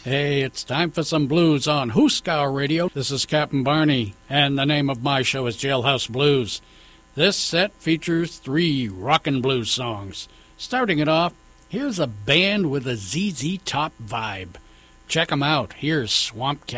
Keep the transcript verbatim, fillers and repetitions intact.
Hey, it's time for some blues on Hooskow Radio. This is Captain Barney, and the name of my show is Jailhouse Blues. This set features three rockin' blues songs. Starting it off, here's a band with a Z Z Top vibe. Check 'em out. Here's Swamp Cat.